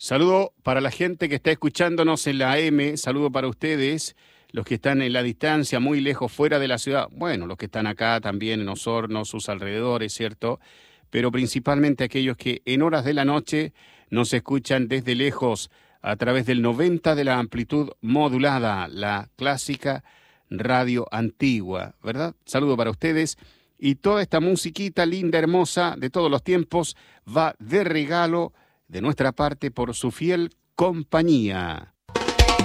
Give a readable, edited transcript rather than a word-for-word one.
Saludo para la gente que está escuchándonos en la AM, saludo para ustedes, los que están en la distancia, muy lejos, fuera de la ciudad, bueno, los que están acá también en Osorno, sus alrededores, ¿cierto? Pero principalmente aquellos que en horas de la noche nos escuchan desde lejos a través del 90 de la amplitud modulada, la clásica radio antigua, ¿verdad? Saludo para ustedes. Y toda esta musiquita linda, hermosa, de todos los tiempos, va de regalo de nuestra parte por su fiel compañía.